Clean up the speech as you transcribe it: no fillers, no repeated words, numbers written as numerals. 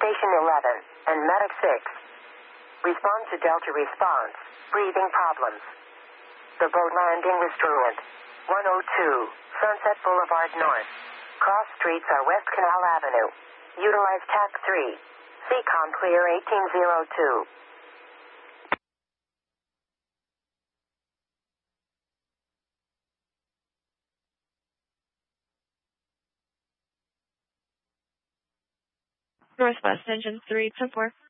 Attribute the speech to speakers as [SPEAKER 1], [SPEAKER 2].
[SPEAKER 1] Station 11, and Medic 6. Respond to Delta response. Breathing problems. The boat landing was truant. 102, Sunset Boulevard North. Cross streets are West Canal Avenue. Utilize TAC 3. CCOM clear 1802.
[SPEAKER 2] Northwest Engine 3 to 4.